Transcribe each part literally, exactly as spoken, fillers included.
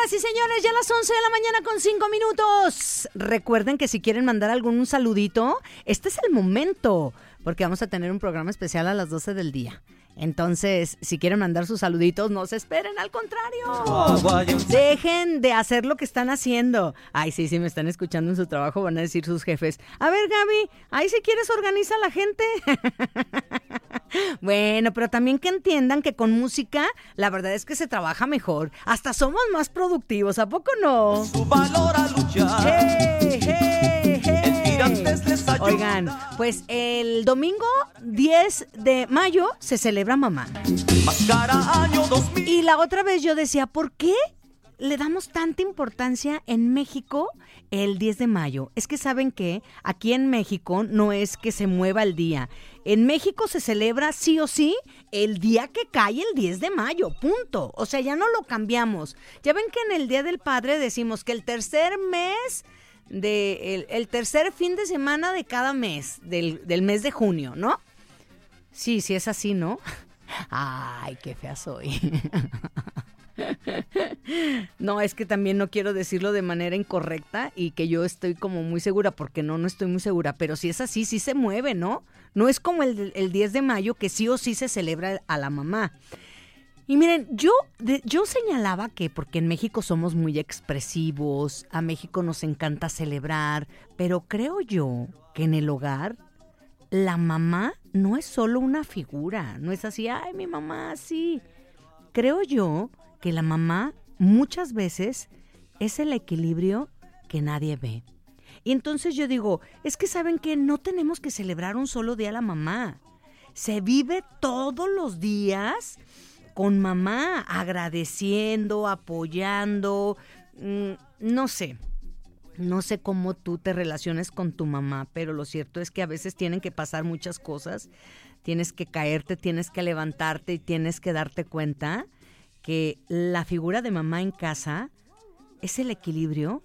Señoras y señores, ya las once de la mañana con cinco minutos. Recuerden que si quieren mandar algún saludito, este es el momento, porque vamos a tener un programa especial a las doce del día. Entonces, si quieren mandar sus saluditos, no se esperen, al contrario. Dejen de hacer lo que están haciendo. Ay, sí, sí, me están escuchando en su trabajo, van a decir sus jefes. A ver, Gaby, ahí si quieres organiza a la gente. Bueno, pero también que entiendan que con música, la verdad es que se trabaja mejor. Hasta somos más productivos, ¿a poco no? Su valor a luchar. ¡Hey, hey, hey! Oigan, pues el domingo diez de mayo se celebra mamá. Y la otra vez yo decía, ¿por qué le damos tanta importancia en México el diez de mayo? Es que saben que aquí en México no es que se mueva el día. En México se celebra sí o sí el día que cae el diez de mayo, punto. O sea, ya no lo cambiamos. Ya ven que en el Día del Padre decimos que el tercer mes... De el, el tercer fin de semana de cada mes, del, del mes de junio, ¿no? Sí, sí es así, ¿no? Ay, qué fea soy. No, es que también no quiero decirlo de manera incorrecta y que yo estoy como muy segura, porque no, no estoy muy segura, pero si es así, sí se mueve, ¿no? No es como el, el diez de mayo que sí o sí se celebra a la mamá. Y miren, yo, de, yo señalaba que porque en México somos muy expresivos, a México nos encanta celebrar, pero creo yo que en el hogar la mamá no es solo una figura, no es así, ay, mi mamá, sí. Creo yo que la mamá muchas veces es el equilibrio que nadie ve. Y entonces yo digo, es que saben que no tenemos que celebrar un solo día a la mamá. Se vive todos los días con mamá, agradeciendo, apoyando, mmm, no sé, no sé cómo tú te relaciones con tu mamá, pero lo cierto es que a veces tienen que pasar muchas cosas, tienes que caerte, tienes que levantarte y tienes que darte cuenta que la figura de mamá en casa es el equilibrio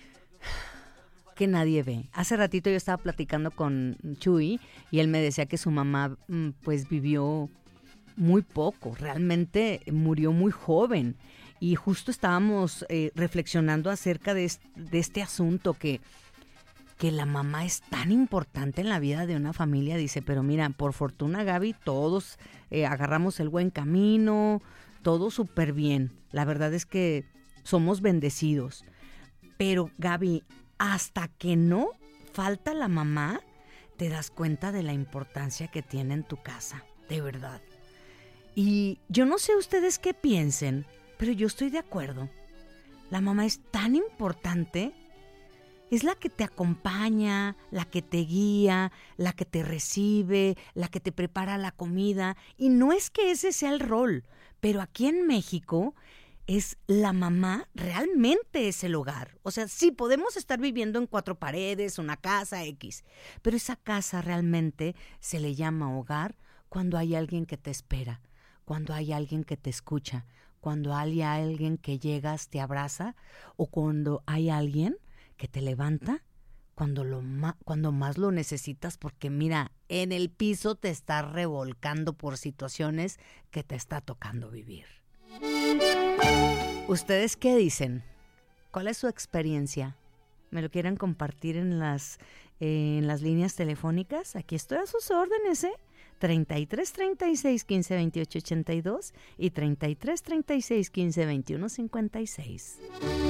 que nadie ve. Hace ratito yo estaba platicando con Chuy y él me decía que su mamá pues vivió muy poco, realmente murió muy joven y justo estábamos eh, reflexionando acerca de este, de este asunto que, que la mamá es tan importante en la vida de una familia. Dice, pero mira, por fortuna, Gaby, todos eh, agarramos el buen camino, todo súper bien. La verdad es que somos bendecidos. Pero Gaby, hasta que no falta la mamá, te das cuenta de la importancia que tiene en tu casa, de verdad. Y yo no sé ustedes qué piensen, pero yo estoy de acuerdo. La mamá es tan importante, es la que te acompaña, la que te guía, la que te recibe, la que te prepara la comida. Y no es que ese sea el rol, pero aquí en México es la mamá, realmente es el hogar. O sea, sí, podemos estar viviendo en cuatro paredes, una casa X, pero esa casa realmente se le llama hogar cuando hay alguien que te espera, cuando hay alguien que te escucha, cuando hay alguien que llegas, te abraza, o cuando hay alguien que te levanta cuando, lo ma- cuando más lo necesitas, porque mira, en el piso te estás revolcando por situaciones que te está tocando vivir. ¿Ustedes qué dicen? ¿Cuál es su experiencia? ¿Me lo quieren compartir en las, eh, en las líneas telefónicas? Aquí estoy a sus órdenes, ¿eh? treinta y tres, treinta y seis, quince, veintiocho, ochenta y dos y treinta y tres, treinta y seis, quince, veintiuno, cincuenta y seis.